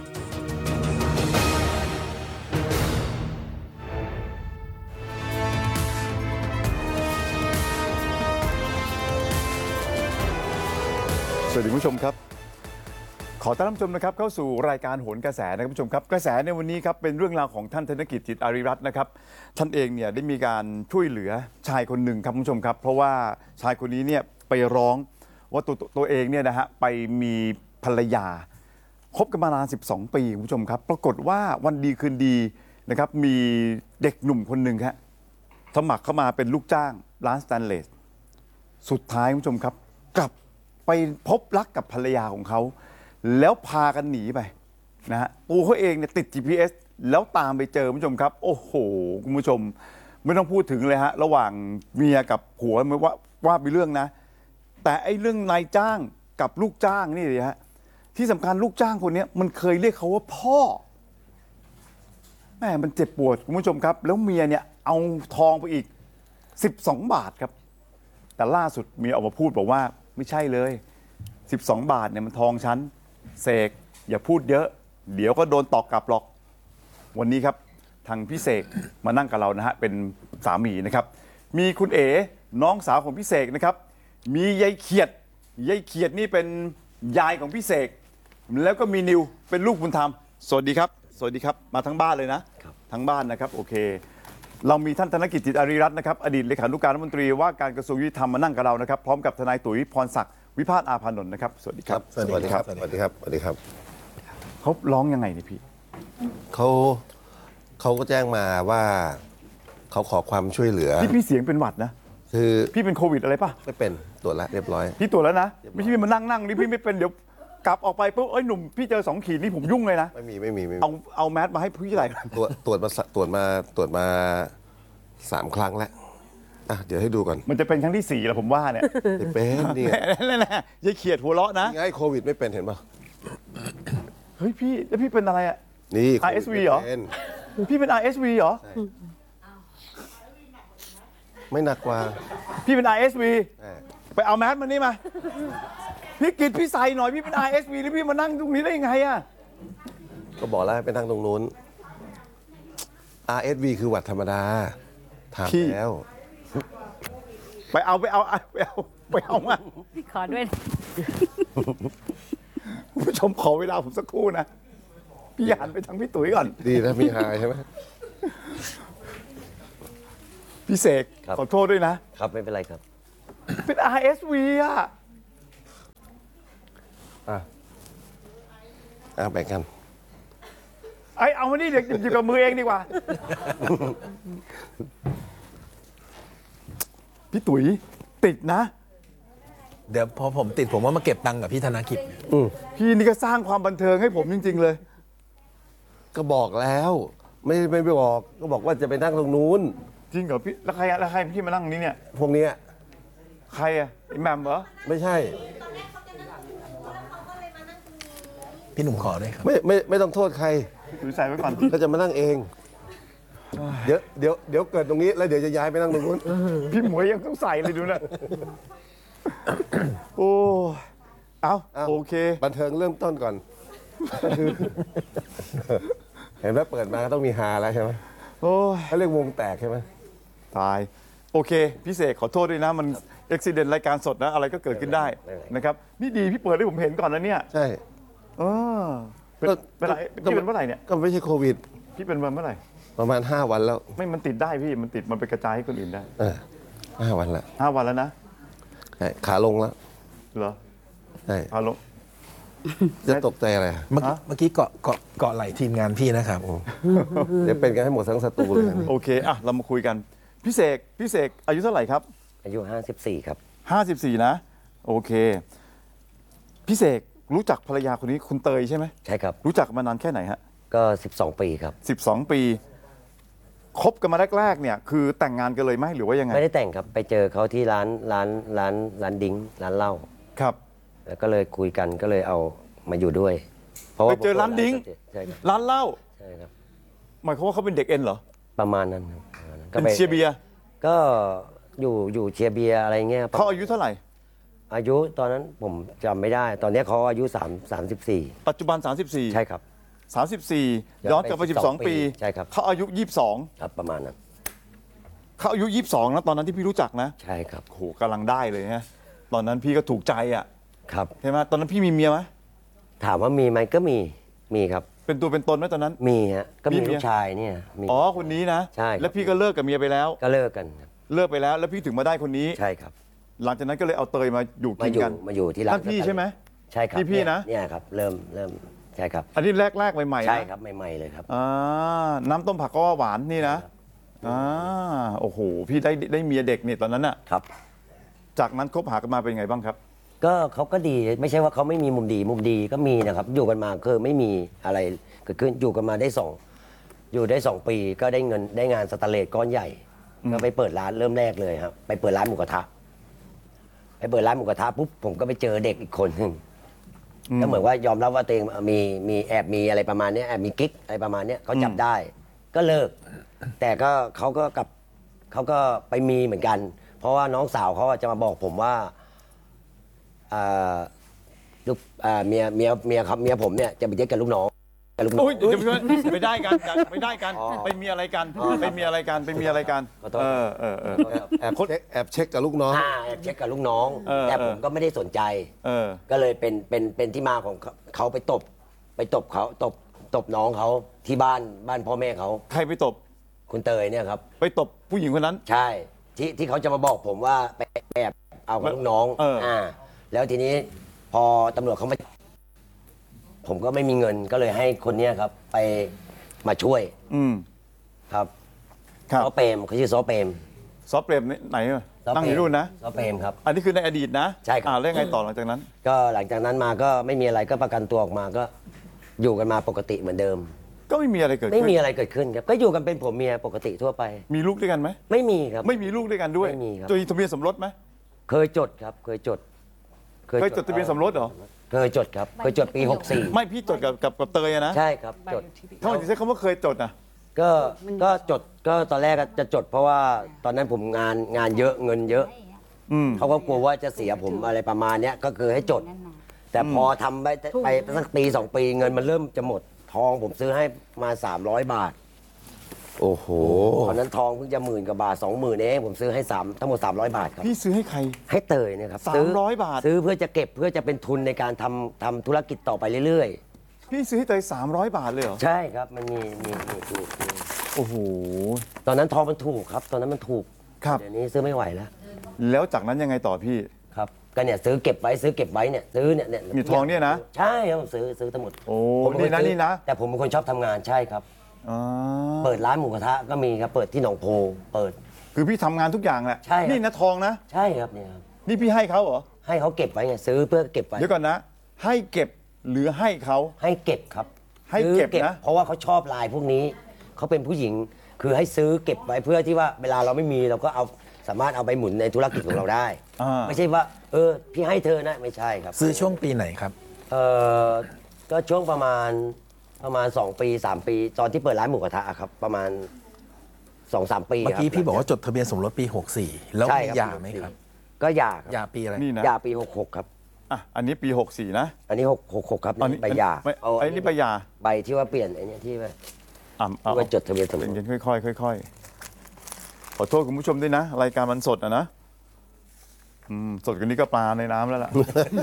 S5: สวัสดีผู้ชมครับขอต้อนรับผู้ชมนะครับเข้าสู่รายการโหนกระแสนะครับผู้ชมครับกระแสในวันนี้ครับเป็นเรื่องราวของท่านธนกิจจิตอารีรัตน์นะครับท่านเองเนี่ยได้มีการช่วยเหลือชายคนหนึ่งครับผู้ชมครับเพราะว่าชายคนนี้เนี่ยไปร้องว่าตัวเองเนี่ยนะฮะไปมีภรรยาคบกันมานาน12 ปีผู้ชมครับปรากฏว่าวันดีคืนดีนะครับมีเด็กหนุ่มคนหนึ่งครับสมัครเข้ามาเป็นลูกจ้างร้านสแตนเลสสุดท้ายผู้ชมครับกลับไปพบรักกับภรรยาของเขาแล้วพากันหนีไปนะฮะตัวเขาเองเนี่ยติด GPS แล้วตามไปเจอผู้ชมครับโอ้โหคุณผู้ชมไม่ต้องพูดถึงเลยฮะระหว่างเมียกับผัวไม่ว่าไปเรื่องนะแต่ไอ้เรื่องนายจ้างกับลูกจ้างนี่เลยฮะที่สำคัญลูกจ้างคนนี้มันเคยเรียกเขาว่าพ่อแม่มันเจ็บปวดคุณผู้ชมครับแล้วเมียเนี่ยเอาทองไปอีก12 บาทครับแต่ล่าสุดเมียออกมาพูดบอกว่าไม่ใช่เลย12 บาทเนี่ยมันทองฉันเสกอย่าพูดเยอะเดี๋ยวก็โดนตอกกลับหรอกวันนี้ครับทางพี่เสกมานั่งกับเรานะฮะเป็นสามีนะครับมีคุณเอ๋น้องสาวของพี่เสกนะครับมียายเขียดนี่เป็นยายของพี่เสกแล้วก็มีนิวเป็นลูกบุญธรรมสวัสดีครับมาทั้งบ้านเลยนะทั้งบ้านนะครับโอเคเรามีท่านธนกิจจิตอารีรัตน์นะครับอดีตเลขานุการรัฐมนตรีว่าการกระทรวงยุติธรรมมานั่งกับเรานะครับพร้อมกับทนายตุ๋ยพรศักดิ์วิพาทอาภานนท์นะครับสวัสดีครับ
S10: สวัสดีครับ
S5: เขาร้องยังไงนี่พี่
S10: เขาก็แจ้งมาว่าเขาขอความช่วยเหลือ
S5: พี่เสียงเป็นหวัดนะคือพี่เป็นโควิดอะไรป่ะ
S10: ไม่เป็นตรวจแล้วเรียบร้อย
S5: พี่ตรวจแล้วนะไม่ใช่มานั่งนี่พี่ไม่เป็นเดี๋ยวกลับออกไปปุ๊บหนุ่มพี่เจอ2 ขีดนี่ผมยุ่งเลยนะ
S10: ไม่มี
S5: เอาแมสมาให้พี่ไหน
S10: ตรวจมา3 ครั้งแล้วเดี๋ยวให้ดูก่อน
S5: มันจะเป็นครั้งที่4แล้วผมว่าเนี่ย
S10: ไม่เป็นนี่ไง
S5: นั่นแหละยายเขียดหัวเราะนะ
S10: นี่ไงโควิดไม่เป็นเห็นป่ะ
S5: เฮ้ยพี่แล้วพี่เป็นอะไรอ่ะ
S10: นี่โควิด
S5: RSV เหรอ
S10: ไม่เป็น
S5: พี่เป็น RSV เหรอ
S10: ไม่หนักกว่า
S5: พี่เป็น RSV
S10: ใช่
S5: ไปเอาแมสมานี่มาพี่กิตพี่ใส่หน่อยพี่เป็น RSV แล้วพี่มานั่งตรงนี้ได้ยังไงอ่ะ
S10: ก็บอกแล้วไปนั่งตรงนู้น RSV คือหวัดธรรมดาถามแล้ว
S5: ไปเอามา
S11: ขอด้วย
S5: คุณผู้ชมขอเวลาผมสักครู่นะพี่หันไปทางพี่ตุ๋ยก่อน
S10: ดีนะมีหายใช่ไหม
S5: พี่เสก
S6: ครับ
S5: ขอโทษด้วยนะครับ
S6: ไม่เป็นไรครับ
S5: เป็น RSV อ่ะ
S10: แบ่งกัน
S5: เอามานี่เดี๋ยวหยิบกับมือเองดีกว่า พี่ตุ๋ยติดนะ
S12: เดี๋ยวพอผมติดผมว่ามาเก็บตังค์กับพี่ธนกิจ
S5: พี่นี่ก็สร้างความบันเทิงให้ผมจริงๆเลย
S10: ก็บอกแล้ว ไม่บอกก็บอกว่าจะไปนั่งตรงนู้น
S5: จริงเหรอพี่แล้วใครพี่มานั่งนี้เนี่ย
S10: พวกเนี้ย
S5: ใครอะไอ้แหมมเหรอ
S10: ไม่ใช่
S12: พี่หนุ่มขอด้วยครับ
S10: ไม่ต้องโทษใคร
S5: ตุ๋ยใส่ไว้ก่อน
S10: ก็จะมานั่งเอง เดี๋ยวเกิดตรงนี้แล้วเดี๋ยวจะย้ายไปนั่งตรงนู้น
S5: พี่หมวยยังต้องใส่เลยดูนะ โอ้เอาโอเค
S10: บันเทิงเริ่มต้นก่อน เห็นไหมเปิดมาก็ต้องมีฮาแล้วใช่ไหม
S5: โอ้ย
S10: เขาเรียกวงแตกใช่ไหม
S5: ตายโอเคพี่เสกขอโทษด้วยนะมันอุบิเหตุรายการสดนะอะไรก็เกิดขึ้นได้นะครับนี่ดีพี่เปิดให้ผมเห็นก่อนนะเนี่ย
S10: ใช่
S5: เป็นไรพี่เป็นเมื่อไหร่เนี่ย
S10: ก็ไม่ใช่โควิด
S5: พี่เป็นวันเมื่อไหร่
S10: ประมาณ5 วันแล้ว
S5: ไม่มันติดได้พี่มันติดมันไปกระจายให้คนอื่นได้
S10: 5 วันแล้ว
S5: 5 วันแล้วนะ
S10: ใช่ขาลงแล้ว
S5: เหรอ
S10: ใช่
S5: เอาลง
S10: จะตกใจอะไร
S12: เมื่อกี้เกาะไหล่ทีมงานพี่นะครับ
S10: เดี๋ยวเป็นกันให้หมดทั้งสตูเลย
S5: โอเคอ่ะเรามาคุยกันพี่เสกอายุเท่าไหร่ครับ
S6: อายุ 54 ครับ
S5: 54นะโอเคพี่เสกรู้จักภรรยาคนนี้คุณเตยใช่ไหม
S6: ใช่ครับ
S5: รู้จักมานานแค่ไหนฮะ
S6: ก็12 ปีครับ
S5: 12 ปีคบกันมาแรกๆเนี่ยคือแต่งงานกันเลยไหมหรือว่ายังไง
S6: ไม่ได้แต่งครับ ไปเจอเขาที่ร้านดิ้งร้านเหล้า
S5: ครับ
S6: แล้วก็เลยคุยกันก็เลยเอามาอยู่ด้วย
S5: ไปเจอร้านดิ้ง
S6: ใช่ครับ
S5: ร้านเหล้า
S6: ใช่ครับ
S5: หมายความว่าเขาเป็นเด็กเอ็นเหรอ
S6: ประมาณนั้นครับ
S5: เป็นเชียร์เบียร์
S6: ก็อยู่เชียร์เบียร์อะไรเงี้ย
S5: เขาอายุเท่าไหร่
S6: อายุตอนนั้นผมจำไม่ได้ ตอนนี้เขาอายุ34
S5: ปัจจุบัน 34
S6: ใช่ครับ
S5: 34ย้อนกลับไป12 ปี
S6: ใช่ครับ
S5: เขาอายุ22
S6: ครับประมาณนั้น
S5: เขาอายุ22นะตอนนั้นที่พี่รู้จักนะ
S6: ใช่ครับ
S5: โหกำลังได้เลยนะตอนนั้นพี่ก็ถูกใจอ่ะ
S6: ครับ
S5: ใช่ไหมตอนนั้นพี่มีเมียไหม
S6: ถามว่ามีไหมก็มีครับ
S5: เป็นตัวเป็นตนไหมตอนนั้น
S6: มีฮะก็มี
S5: มีเมีย
S6: ลูกชายเนี่ยมี
S5: อ๋อคนนี้นะ
S6: ใช่ครับ
S5: แล้วพี่ก็เลิกกับเมียไปแล้ว
S6: ก็เลิกกันครับ
S5: เลิกไปแล้วแล้วพี่ถึงมาได้คนนี้
S6: ใช่ครับ
S5: หลังจากนั้นก็เลยเอาเตยมาอยู่กินกัน
S6: มาอยู่ที่ร้าน
S5: ท่านพี่ใช่ไหม
S6: ใช่ครับ
S5: พี่นะ
S6: เนี่ยครับเริ่มใช่ครับ
S5: อันนี้แรกใหม่ๆนะ
S6: ใช่ครับใหม่ๆเลยครับ
S5: น้ำต้มผักก็หวานนี่นะโอ้โหพี่ได้เมียเด็กนี่ตอนนั้นน่ะ
S6: ครับ
S5: จากนั้นคบหากันมาเป็นไงบ้างครับ
S6: ก็เขาก็ดีไม่ใช่ว่าเขาไม่มีมุมดีก็มีนะครับ อยู่กันมาคือไม่มีอะไรเกิดขึ้นอยู่กันมาได้2 ปีก็ได้เงินได้งานสแตนเลสก้อนใหญ่ก็ไปเปิดร้านเริ่มแรกเลยครับไปเปิดร้านหมูกระทะปุ๊บผมก็ไปเจอเด็กอีกคนหนึ่งก็เหมือนว่ายอมรับว่าตัวเองมีแอบมีอะไรประมาณนี้แอบมีกิ๊กอะไรประมาณนี้เขาจับได้ก็เลิก แต่ก็เขาก็ไปมีเหมือนกัน เพราะว่าน้องสาวเขาจะมาบอกผมว่าลูกเมียผมเนี่ยจะไปเย็ดกับลูกน้อง
S5: อุ้ยไม่ได้กันไปมีอะไรกัน
S10: แอบเช็คกับลูกน้อง
S6: แอบเช็คกับลูกน้องแต่ผมก็ไม่ได้สนใจก็เลยเป็นที่มาของเขาไปตบน้องเขาที่บ้านพ่อแม่เขา
S5: ใครไปตบ
S6: คุณเตยเนี่ยครับ
S5: ไปตบผู้หญิงคนนั้น
S6: ใช่ที่เขาจะมาบอกผมว่าไปแอบเอากับลูกน้องแล้วทีนี้พอตำรวจเขาผมก็ไม่มีเงินก็เลยให้คนนี้ครับไปมาช่วยครับซอเปรมเขาชื่อซอเปรม
S5: ไหนตั้งอยู่นู่นนะ
S6: ซอเปรมครับ
S5: อันนี้คือในอดีตนะ
S6: ใช่ครับ
S5: แล้วไงต่อหลังจากนั้น
S6: ก็หลังจากนั้นมาก็ไม่มีอะไรก็ประกันตัวออกมาก็อยู่กันมาปกติเหมือนเดิม
S5: ก็ไม่มีอะไรเกิดขึ้น
S6: ไม่มีอะไรเกิดขึ้นครับก็อยู่กันเป็นผัวเมียปกติทั่วไป
S5: มีลูกด้วยกันไหม
S6: ไม่มีครับ
S5: ไม่มีลูกด้วยกันด้วย
S6: ไม่มีครับ
S5: จดทะเบียนสมรสไหม
S6: เคยจดครับเคยจด
S5: ทะเบียนสมรสเหรอ
S6: เคยจดครับเคยจดปี64
S5: ไม่พี่จดกับเตยนะ
S6: ใช่ครับจด
S5: ทำไมถึงใช้คำว่าเคยจดอ่ะ
S6: ก็จดก็ตอนแรกจะจดเพราะว่าตอนนั้นผมงานเยอะเงินเยอะเขาก็กลัวว่าจะเสียผมอะไรประมาณนี้ก็คือให้จดแต่พอทำไปสักปี2 ปีเงินมันเริ่มจะหมดทองผมซื้อให้มา300 บาท
S10: โอ้โห
S6: ตอนนั้นทองเพิ่งจะ10,000 กว่าบาท 20,000เองผมซื้อให้ทั้งหมด300 บาทครับ
S5: พี่ซื้อให้ใคร
S6: ให้เตยเนี่ยครับ
S5: 300 บาท
S6: ซื้อเพื่อจะเก็บเพื่อจะเป็นทุนในการทำธุรกิจต่อไปเรื่อย
S5: ๆพี่ซื้อให้เตย300 บาทเลยเหรอ
S6: ใช่ครับมันมี
S5: โอ้โห
S6: ตอนนั้นทองมันถูกครับตอนนั้นมันถูก
S5: ครับ
S6: เดี๋ยวนี้ซื้อไม่ไหว
S5: แล้วจากนั้นยังไงต่อพี่
S6: ครับก็เนี่ยซื้อเก็บไว้เนี่ยซื้อเนี่ย
S5: มีทองเนี่ยนะ
S6: ใช่ครับซื้อทั้งหมด
S5: โอ้นี่นะ
S6: แต่ผมเป็นคนชอบทำงานใช่ครับเปิดร้านหมูกระทะก็มีครับเปิดที่หนองโพเปิด
S5: คือพี่ทำงานทุกอย่างแหละ
S6: ใช่
S5: นี่นะทองนะ
S6: ใช่ครับเนี่ยครับ
S5: นี่พี่ให้เขาเหรอ
S6: ให้เขาเก็บไว้ไงซื้อเพื่อเก็บไว้
S5: เดี๋ยวก่อนนะให้เก็บหรือให้เขา
S6: ให้เก็บครับ
S5: ให้เก็บนะ
S6: เพราะว่าเขาชอบลายพวกนี้เขาเป็นผู้หญิงคือให้ซื้อเก็บไว้เพื่อที่ว่าเวลาเราไม่มีเราก็เอาสามารถเอาไปหมุนในธุรกิจของเราได้ไม่ใช่ว่าพี่ให้เธอนะไม่ใช่ครับ
S12: ซื้อช่วงปีไหนครับ
S6: ก็ช่วงประมาณ2 ปี 3 ปีตอนที่เปิดร้านหมูกระทะครับประมาณ 2-3 ปี
S12: เมื่อกี้พี่บอกว่าจดทะเบียนสมรสปี64แล้วมีหย่าไหมครับ
S6: ก็หย่า
S12: หย่าปีอะไร
S5: นี่นะ
S6: หย่าปี66ครับ
S5: อันนี้ปี64นะ
S6: อันนี้66ครับใบหย่า
S5: อันนี้ใบหย่า
S6: ใบที่ว่าเปลี่ยนไอ้นี่ที่ว่าจดทะเบียนสมรส
S5: ค่อยขอโทษคุณผู้ชมด้วยนะรายการมันสดนะสดกว่านี้ก็ปลาในน้ำแล้วล่ะ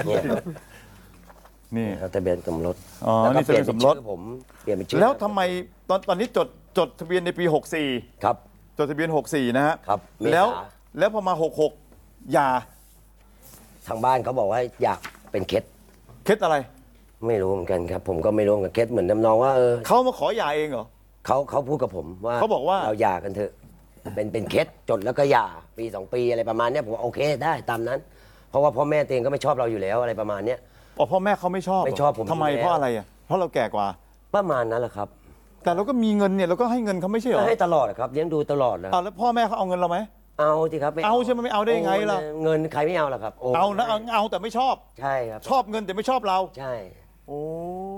S5: นี่
S6: ทะเบียนสมรส
S5: นี่ทะเบียนสมรส
S6: ผมเปลี่ยนเป็นชื่อ
S5: แล้วทำไมตอนนี้จดทะเบียนในปี64
S6: ครับ
S5: จดทะเบียน64นะฮะ
S6: ครับ
S5: แล้วพอมา66หย่า
S6: ทางบ้านเขาบอกว่าอยากเป็นเคส
S5: อะไร
S6: ไม่รู้เหมือนกันครับผมก็ไม่รู้เหมือนกันเคสเหมือนทำนองว่า
S5: เขามาขอหย่าเองเหรอ
S6: เขาพูดกับผมว่า
S5: เขาบอกว่า
S6: เราหย่ากันเถอะเป็นเคสจดแล้วก็หย่าปี2 ปีอะไรประมาณนี้ผมโอเคได้ตามนั้นเพราะว่าพ่อแม่ตัวเองก็ไม่ชอบเราอยู่แล้วอะไรประมาณนี้
S5: พ่อแม่เขาไม่ชอบผมทำไมเพราะอะไรเพราะเราแก่กว่า
S6: ประมาณนั้นแหละครับ
S5: แต่เราก็มีเงินเนี่ยเราก็ให้เงินเขาไม่ใช่เหรอ
S6: ให้ตลอดครับเลี้ยงดูตลอด
S5: แล้วพ่อแม่เขาเอาเงินเราไหม
S6: เอาสิครับ
S5: เอาใช่ไหมไม่เอาได้ยังไงล่ะ
S6: เงินใครไม่เอาล่ะครับ
S5: เอานะเอาแต่ไม่ชอบ
S6: ใช่ครับ
S5: ชอบเงินแต่ไม่ชอบเรา
S6: ใช่
S5: โอ้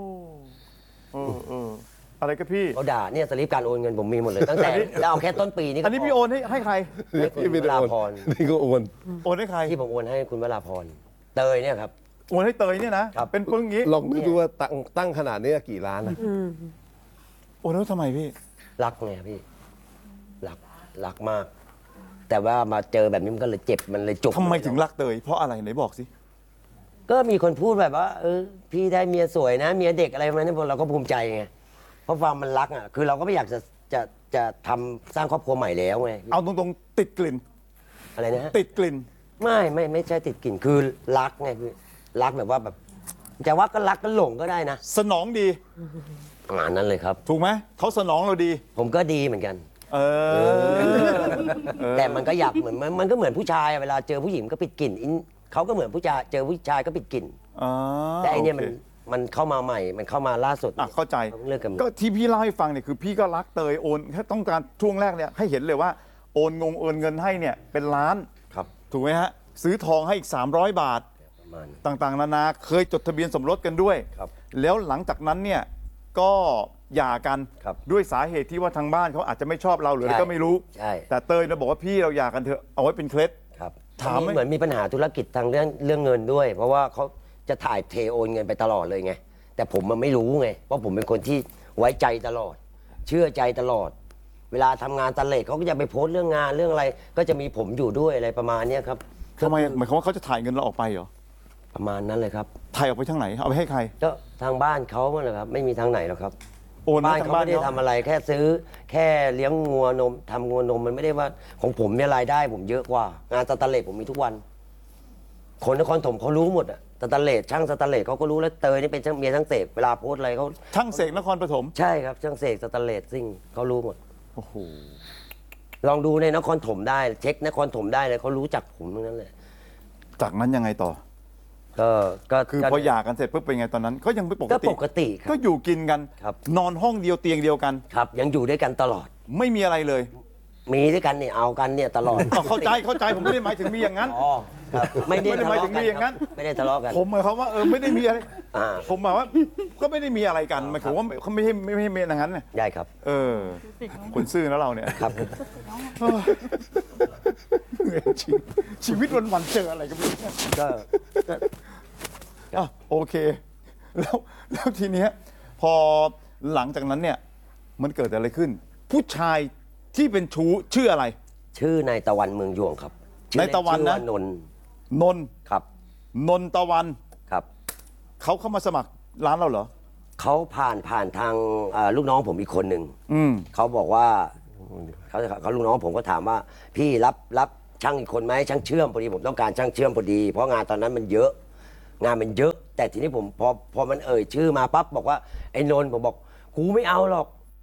S5: อะไรก็พี่
S6: เขาด่าเนี่ยสลิปการโอนเงินผมมีหมดเลยตั้งแต่แล้วเอาแค่ต้นปีนี้
S5: อันนี้พี่โอนให้ใคร
S6: คุณวราพร
S10: นี่ก็โ
S5: อนให้ใคร
S6: ที่ผมโอนให้คุณวราพรเตยเนี่ยครับ
S5: โอนให้เตยเนี่ยนะเป็นปึ้งงี้
S10: ลองดูว่าตั้งขนาดนี้กี่ล้านนะ
S5: โอนแล้วทำไมพี่
S6: รักไงพี่รักมากแต่ว่ามาเจอแบบนี้มันก็เลยเจ็บมันเลยจุก
S5: ทำไมถึงรักเตยเพราะอะไรไหนบอกสิ
S6: ก็มีคนพูดแบบว่าพี่ได้เมียสวยนะเมียเด็กอะไรประมาณนี้เราก็ภูมิใจไงเพราะความมันรักอ่ะคือเราก็ไม่อยากจะทำสร้างครอบครัวใหม่แล้วไง
S5: เอาตรงๆติดกลิ่น
S6: อะไรนะฮะ
S5: ติดกลิ่น
S6: ไม่ใช่ติดกลิ่นคือรักไงคือรักแบบว่าแบบจะว่าก็รักก็หลงก็ได้นะ
S5: สนองดี
S6: ประมาณนั้นเลยครับ
S5: ถูกไหมเขาสนองเราดี
S6: ผมก็ดีเหมือนกันแต่มันก็อยากเหมือนมันก็เหมือนผู้ชายเวลาเจอผู้หญิงก็ปิดกลิ่นเขาก็เหมือนผู้ชายเจอผู้ชายก็ปิดกลิ่นแต่ไอเนี่ยมันเข้ามาใหม่มันเข้ามาล่าสุด
S5: เข้าใจก็ที่พี่เล่าให้ฟังเนี่ยคือพี่ก็รักเตยโอนแค่ต้องการช่วงแรกเนี่ยให้เห็นเลยว่าโอนเงินให้เนี่ยเป็นล้าน
S6: ครับ
S5: ถูกไหมฮะซื้อทองให้อีก300 บาทต่างๆนานาเคยจดทะเบียนสมรสกันด้วยแล้วหลังจากนั้นเนี่ยก็หย่ากันด้วยสาเหตุที่ว่าทางบ้านเขาอาจจะไม่ชอบเราหรืออะไรก็ไม่รู้แต่เตยเราบอกว่าพี่เราหย่ากันเถอะเอาไว้เป็นเคล็ด
S6: ถามเหมือนมีปัญหาธุรกิจทางเรื่องเงินด้วยเพราะว่าเขาจะถ่ายเทโอนเงินไปตลอดเลยไงแต่ผมมันไม่รู้ไงเพราะผมเป็นคนที่ไว้ใจตลอดเชื่อใจตลอดเวลาทำงานตะเล็กเขาก็จะไปโพสต์เรื่องงานเรื่องอะไรก็จะมีผมอยู่ด้วยอะไรประมาณนี้ครับ
S5: ทำไมหมายความว่าเขาจะถ่ายเงินเราออกไปเหรอ
S6: ประมาณนั้นเลยครับ
S5: ถ่ายออกไปทางไหนเอาไปให้ใคร
S6: ก็ทางบ้านเขาแหละครับไม่มีทางไหนหรอกครับบ้านเขาไม่ได้ทำอะไรแค่ซื้อแค่เลี้ยงงัวนมทำงัวนมมันไม่ได้ว่าของผมเนี่ยรายได้ผมเยอะกว่างานสแตนเลสผมมีทุกวันคนนครถมเขารู้หมดอะสแตนเลสช่างสแตนเลสเขาก็รู้แล้วเตยนี่เป็นช่างเมียช่างเสกเวลาโพสอะไรเขา
S5: ช่างเสกนครปฐม
S6: ใช่ครับช่างเสกสแตนเลสซิ่งเขารู้หมด
S5: โอ้โห
S6: ลองดูในนครถมได้เช็คนครถมได้เลยเขารู้จักผมทั้งนั้นเลย
S5: จากนั้นยังไงต่อคือพอหย่ากันเสร็จปุ๊บเป็นไงตอนนั้นเขายังไม่ปกติ
S6: ก็ปกติครับ
S5: ก็อยู่กินกันนอนห้องเดียวเตียงเดียวกัน
S6: ครับยังอยู่ด้วยกันตลอด
S5: ไม่มีอะไรเลย
S6: มีด้วยกันเนี่ยเอากันเนี่ยตลอด
S5: เข้าใจผมไม่ได้หมายถึงมีอย่างนั้น
S6: ไม่ได้
S5: หมายถึงมีอย่างนั้น
S6: ไม่ได้ทะเลาะกัน
S5: ผมหมายความว่าไม่ได้มีอะไรผมหมายว่าก็ไม่ได้มีอะไรกันหมายถึงว่าเขาไม่ใช่อย่างนั้นเนี่ย
S6: ใช่ครับ
S5: คนซื่อนะเราเนี่ย
S6: ครับ
S5: ชีวิตวันๆเจออะไรก็ไม่รู้ก็โอเคแล้วทีเนี้ยพอหลังจากนั้นเนี่ยมันเกิดอะไรขึ้น ผู้ชายที่เป็นชู้ชื่ออะไร
S6: ชื่อนายตะวันเมืองยวงครับ
S5: นายตะวันนะนน
S6: ครับ
S5: นนตะวัน
S6: ครับ
S5: เขาเข้ามาสมัครร้านเราเหรอ
S6: เขาผ่านทางลูกน้องผมอีกคนหนึ่งเขาบอกว่าเขาลูกน้องผมก็ถามว่าพี่รับช่างอีกคนไหมช่างเชื่อมพอดีผมต้องการช่างเชื่อมพอดีเพราะงานตอนนั้นมันเยอะงานมันเยอะแต่ทีนี้ผมพอมันชื่อมาปั๊บบอกว่าไอ้นนท์ผมบอกกูไม่เอาหรอก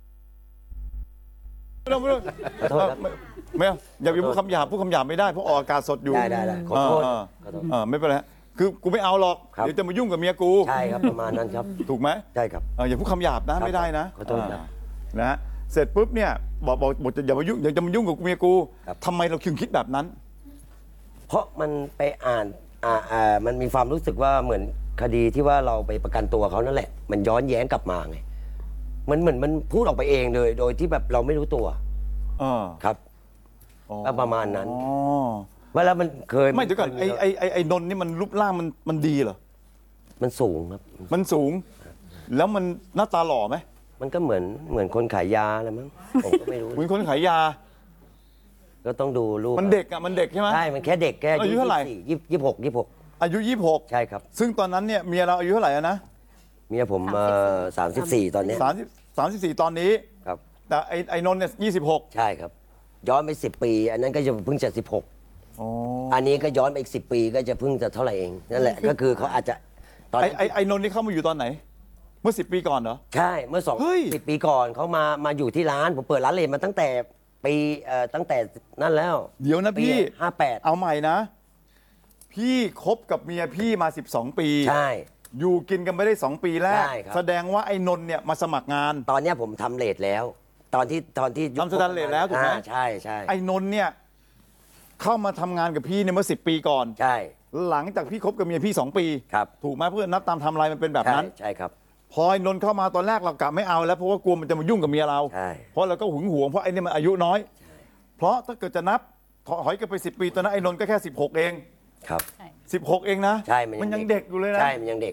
S5: ไม่ต้องไม่เอาอย่าไปพูดคำหยาบไม่ได้เพราะออกอากาศสดอยู่
S6: ได้ขอโทษ
S5: ไม่เป็นไรคือกูไม่เอาหรอกเดี๋ยวจะมายุ่งกับเมียกู
S6: ใช่ครับประมาณนั้นครับ
S5: ถูกไหม
S6: ใช่ครับ
S5: อย่าพูดคำหยาบนะไม่ได้นะ
S6: ขอโทษ
S5: นะเสร็จปุ๊บเนี่ยบอกอย่ามายุ่งอย่าจะมายุ่งกับเมียกูทำไมเราคิดแบบนั้น
S6: เพราะมันไปอ่านมันมีความรู้สึกว่าเหมือนคดีที่ว่าเราไปประกันตัวเขานั่นแหละมันย้อนแย้งกลับมาไงมันเหมือนมันพูดออกไปเองเลยโดยที่แบบเราไม่รู้ตัวครับประมาณนั้นว่าแล้วมันเคย
S5: ไม่เดี๋ยวก่อนไอ้นนนี่มันรูปร่างมันดีเหรอ
S6: มันสูงครับ
S5: มันสูงแล้วมันหน้าตาหล่อไหม
S6: มันก็เหมือนคนขายยาอะไรมั้งผมก็ไม่รู้
S5: เหมือนคนขายยา
S6: ก็ต้องดูรูป
S5: มันเด็กอ่ะมันเด็กใช่ไหม
S6: ใช่มันแค่เด็กแค่
S5: อายุเท่าไหร่
S6: 26
S5: อายุ26
S6: ใช่ครับ
S5: ซึ่งตอนนั้นเนี่ยเมียเราอายุเท่าไหร่นะ
S6: เมียผม34ตอนนี้
S5: 34ตอนนี้
S6: ครับ
S5: แต่ไอ้นนท์เนี่ย26
S6: ใช่ครับย้อนไป10ปีอันนั้นก็จะเพิ่งจะ16อันนี้ก็ย้อนไปอีก10ปีก็จะเพิ่งจะเท่าไหร่เองนั่นแหละก็คือเขาอาจจะ
S5: ตอนไอ้นนท์นี่เข้ามาอยู่ตอนไหนเมื่อ10ปีก่อนเหรอ
S6: ใช่เมื่อ10ปีก่อนเขามาอยู่ที่ร้านผมเปิดร้านเลมาตั้งแต่ปีตั้งแต่นั่นแล้ว
S5: เดี๋ยวนะพี่
S6: 58
S5: เอาใหม่นะพี่คบกับเมียพี่มา12ปี
S6: ใช่
S5: อยู่กินกันไม่ได้2ปีแรกแสดงว่าไอ้นนท์เนี่ยมาสมัครงาน
S6: ตอนนี้ผมทำเลทแล้วตอนที่
S5: ทำสแตนเลทแล้วถูกไหม
S6: ใช่
S5: ไอ้นนท์เนี่ยเข้ามาทำงานกับพี่เนี่ยเมื่อ10ปีก่อน
S6: ใช่
S5: หลังจากพี่คบกับเมียพี่2ปี
S6: ครับ
S5: ถูกไหมเพื่อนนับตามไทม์ไลน์มันเป็นแบบนั้น
S6: ใช่ครับ
S5: พอไอ้นนท์เข้ามาตอนแรกเรากะไม่เอาแล้วเพราะว่ากลัวมันจะมายุ่งกับเมียเราเพราะเราก็หึงหวงเพราะไอ้นี่มันอายุน้อยเพราะถ้าเกิดจะนับถอยกันไป10ปีตอนนั้นไอ้นนท์ก็แค่16เอง
S6: ครับ
S5: 16เองนะ
S6: ใช่
S5: มันยังเด็กอยู่เลยนะ
S6: ใช่มันยังเด็ก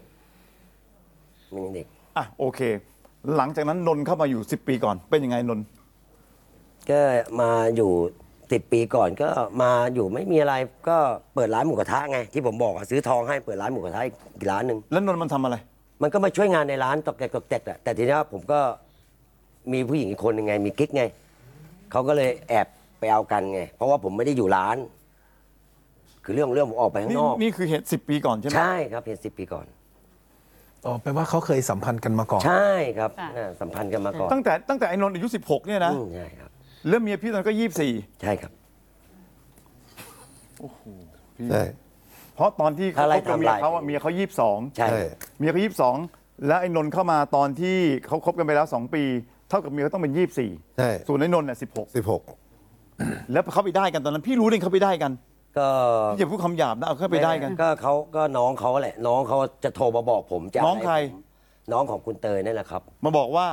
S5: โอเคหลังจากนั้นนนท์เข้ามาอยู่10ปีก่อนเป็นยังไงนนท์
S6: ก็มาอยู่10ปีก่อนก็มาอยู่ไม่มีอะไรก็เปิดร้านหมูกระทะไงที่ผมบอกซื้อทองให้เปิดร้านหมูกระทะอีกร้านหนึ่ง
S5: แล้วนนท์มันทำอะไร
S6: มันก็มาช่วยงานในร้านตอกแตกแต่ทีนี้ผมก็มีผู้หญิงอีกคนยังไงมีกิ๊กไงเขาก็เลยแอบไปเอากันไงเพราะว่าผมไม่ได้อยู่ร้านคือเรื่องผมออกไปข้างนอก
S5: นี่คือเหตุ10ปีก่อนใช่ไหม
S6: ใช่ครับเหตุ10ปีก่อน
S12: แปลว่าเขาเคยสัมพันธ์กันมาก่อน
S6: ใช่ครับสัมพันธ์กันมาก่อน
S5: ตั้งแต่ไอ้นนท์อายุ16เนี่ยนะ
S6: ใช่ครับ
S5: แล้วเมียพี่ตอนก็24
S6: ใช่ครับ
S5: โอ้โหพี่เพราะตอนที่เขาคบกับเมียเขาเมียเขา22
S6: ใช่
S5: เมียเขา22แล้วไอ้นนท์เข้ามาตอนที่เขาคบกันไปแล้ว2ปีเท่ากับเมียเขาต้องเป็น24
S10: ใช่
S5: ส่วนไอ้นนท์เนี่ย16แล้วเขาไปได้กันตอนนั้นพี่รู้ได้เขาไปได้กัน
S6: ก็
S5: อย่าพูดคำหยาบนะเอาเข้าไปได้กัน
S6: ก็เขาก็น้องเขาแหละน้องเขาจะโทรมาบอกผมจะ
S5: น้องใคร
S6: น้องของคุณเตยนั่นแหละครับ
S5: มาบอกว่า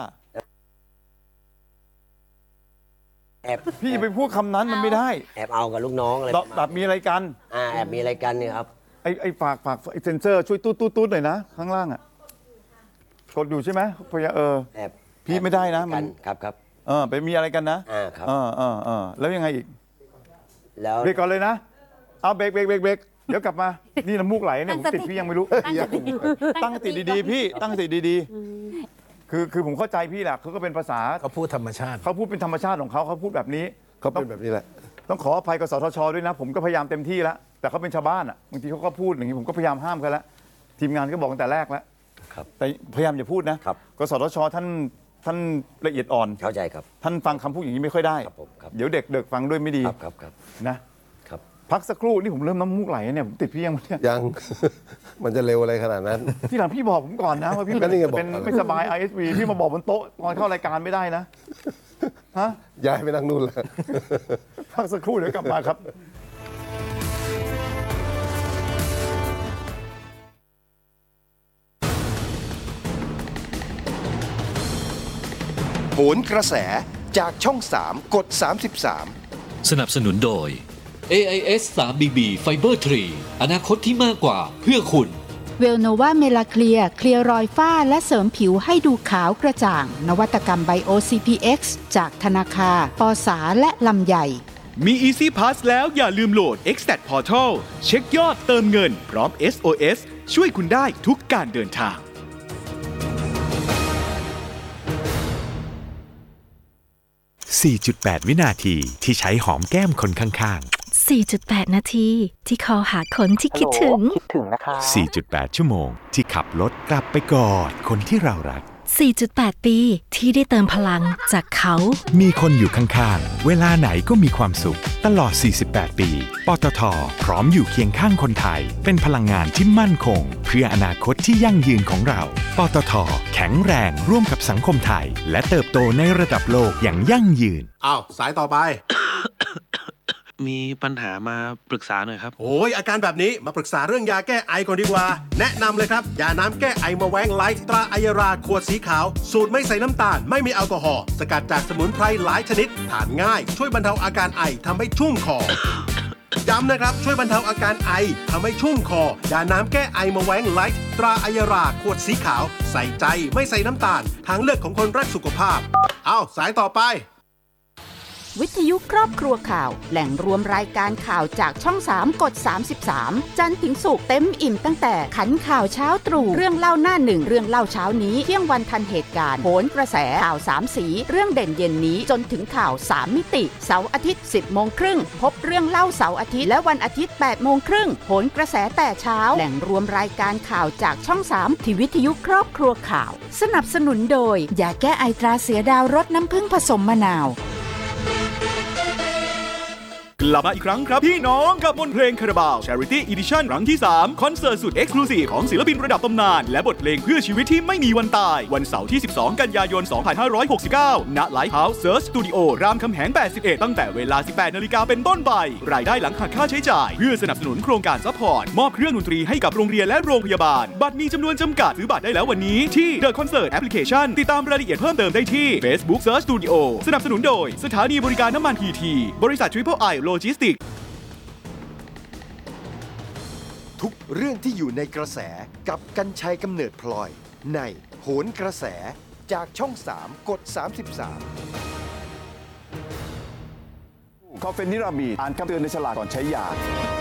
S5: พี่ไปพูดคำนั้นมันไม่ได้
S6: แอบเอากับลูกน้องอะไร
S5: แบบมีอะไรกัน
S6: แอบมีอะไรกันเนี่ยครับ
S5: ไอ้ฝากเซนเซอร์ช่วยตู้หน่อยนะข้างล่างอ่ะกดอยู่ใช่ไหมพยา
S6: แอบ
S5: พี่ไม่ได้นะมัน
S6: ครับ
S5: ไปมีอะไรกันนะครับแล้วยังไงอีก
S6: แล้ว
S5: เบรกก่อนเลยนะเอาเบรกเดี๋ยวกลับมานี่น้ำมูกไหลเนี่ยผมติดพี่ยังไม่รู้ตั้งสติดีๆพี่ตั้งสติดีๆคือผมเข้าใจพี่แหละเขาก็เป็นภาษา
S12: เขาพูดธรรมชาติ
S5: เขาพูดเป็นธรรมชาติของเขาพูดแบบนี้
S10: เขาเป็นแบบนี้แหละ
S5: ต้องขออภัยกับสทช.ด้วยนะผมก็พยายามเต็มที่แล้วแต่เขาเป็นชาวบ้านอ่ะบางทีเขาก็พูดอย่างนี้ผมก็พยายามห้ามเขาแล้วทีมงานก็บอกตั้งแต่แรกแล้วแต่พยายามอย่าพูดนะกสทช.ท่านละเอียดอ่อน
S6: เข้าใจครับ
S5: ท่านฟังคำพูดอย่างนี้ไม่ค่อยได้เดี๋ยวเด็กฟังด้วยไม่ดี
S6: ครับ
S5: นะพักสักครู่นี่ผมเริ่มน้ำมูกไหลเนี่ยผมติดพี่ยังเนี่ย
S10: ยัง มันจะเร็วอะไรขนาดนั้น
S5: ที่หลังพี่บอกผมก่อนนะว่าพี่
S10: ก็นี่ไงบอก
S5: เป็นไม่สบาย ISV พี่มาบอกบนโต๊ะตอนเข้ารายการไม่ได้นะฮะ
S10: ย้ายไปนั่งนู่นแล้ว
S5: พักสักครู่เดี๋ยวกลับมาครับ
S3: โหนกระแสจากช่อง 3 กด 33
S9: สนับสนุนโดย AIS 3BB Fiber 3 อนาคตที่มากกว่าเพื่อคุณ
S2: เวลโนวาเมลาเคลียร์เคลียร์รอยฝ้าและเสริมผิวให้ดูขาวกระจ่างนวัตกรรมไบโอ CPX จากธนาคารปสาและลำใหญ่
S1: มี Easy Pass แล้วอย่าลืมโหลด Xstat Portal เช็คยอดเติมเงินพร้อม SOS ช่วยคุณได้ทุกการเดินทาง
S13: 4.8 วินาทีที่ใช้หอมแก้มคนข้างๆ
S14: 4.8 นาทีที่คอหาคนที่คิดถึง
S13: นะคะ 4.8 ชั่วโมงที่ขับรถกลับไปกอดคนที่เรารัก
S14: 4.8 ปีที่ได้เติมพลังจากเขา
S13: มีคนอยู่ข้างๆ เวลาไหนก็มีความสุขตลอด 48 ปี ปตท. พร้อมอยู่เคียงข้างคนไทยเป็นพลังงานที่มั่นคงเพื่ออนาคตที่ยั่งยืนของเรา ปตท. แข็งแรงร่วมกับสังคมไทยและเติบโตในระดับโลกอย่างยั่งยืน
S15: อ้าวสายต่อไป
S16: มีปัญหามาปรึกษาหน่อยครับ
S15: โอ้ยอาการแบบนี้มาปรึกษาเรื่องยาแก้ไอก่อนดีกว่าแนะนำเลยครับยาน้ำแก้ไอมาแว้งไลท์ตราไอยาราขวดสีขาวสูตรไม่ใส่น้ำตาลไม่มีแอลกอฮอล์สกัดจากสมุนไพรหลายชนิดทานง่ายช่วยบรรเทาอาการไอทำให้ชุ่มคอย้ำนะครับช่วยบรรเทาอาการไอทำให้ชุ่มคอยาน้ำแก้ไอมาแว้งไลท์ตราไอยาราขวดสีขาวใส่ใจไม่ใส่น้ำตาลทางเลือกของคนรักสุขภาพเอาสายต่อไป
S2: วิทยุครอบครัวข่าวแหล่งรวมรายการข่าวจากช่อง 3 กด 33 จันทร์ถึงศุกร์เต็มอิ่มตั้งแต่ขันข่าวเช้าตรู่เรื่องเล่าหน้าหนึ่งเรื่องเล่าเช้านี้เที่ยงวันทันเหตุการณ์โหนกระแสข่าว3สีเรื่องเด่นเย็นนี้จนถึงข่าว3มิติเสาร์อาทิตย์ 10 โมงครึ่งพบเรื่องเล่าเสาร์อาทิตย์และวันอาทิตย์ 8 โมงครึ่งโหนกระแสแต่เช้าแหล่งรวมรายการข่าวจากช่อง 3 ที่วิทยุครอบครัวข่าวสนับสนุนโดยยาแก้ไอตราเสือดาวรสน้ำผึ้งผสมมะนาว
S1: กลับมาอีกครั้งครับพี่น้องกับมนต์เพลงคาราบาว Charity Edition ครั้งที่ 3 คอนเสิร์ตสุด Exclusive ของศิลปินระดับตำนานและบทเพลงเพื่อชีวิตที่ไม่มีวันตายวันเสาร์ที่ 12 กันยายน 2569 ณ Lighthouse Search Studio รามคำแหง 81 ตั้งแต่เวลา 18 นาฬิกาเป็นต้นไปรายได้หลังหักค่าใช้จ่ายเพื่อสนับสนุนโครงการซัพพอร์ตมอบเครื่องดนตรีให้กับโรงเรียนและโรงพยาบาลบัตรมีจำนวนจำกัดซื้อบัตรได้แล้ววันนี้ที่ The Concert Application ติดตามรายละเอียดเพิ่มเติมได้ที่ Facebook Search Studio สนับสนุนโดยสถานีบริการน้ำมัน PT บริษัท Triple I Logistics
S3: ทุกเรื่องที่อยู่ในกระแสกับกรรชัยกำเนิดพลอยในโหนกระแสจากช่อง 3 กด 33
S5: คอเฟนนิรามีดอ่านคำเตือนในฉลากก่อนใช้ยา